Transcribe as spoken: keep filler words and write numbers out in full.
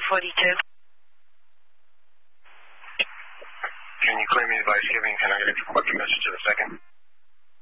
forty-two. Can you clear me the device giving? Can I get a quick message to the second?